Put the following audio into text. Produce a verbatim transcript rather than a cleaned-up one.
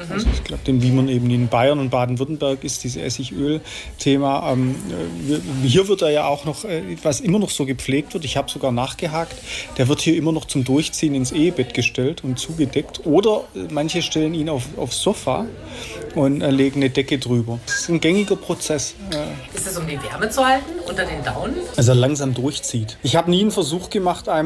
Mhm. Also ich glaube, wie man eben in Bayern und Baden-Württemberg ist, dieses Essigöl-Thema. Ähm, wir, hier wird er ja auch noch, äh, was immer noch so gepflegt wird, ich habe sogar nachgehakt, der wird hier immer noch zum Durchziehen ins Ehebett gestellt und zugedeckt. Oder äh, manche stellen ihn auf, aufs Sofa und äh, legen eine Decke drüber. Das ist ein gängiger Prozess. Äh. Ist es, um die Wärme zu halten unter den Daunen? Also er langsam durchzieht. Ich habe nie einen Versuch gemacht,